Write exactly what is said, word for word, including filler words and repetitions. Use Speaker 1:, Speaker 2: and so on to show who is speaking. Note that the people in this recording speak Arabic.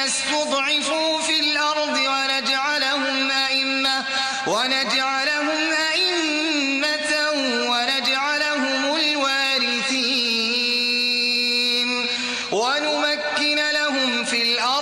Speaker 1: استضعفوا في الأرض ونجعلهم أئمة ونجعلهم أئمة ونجعلهم الوارثين ونمكن لهم في الأرض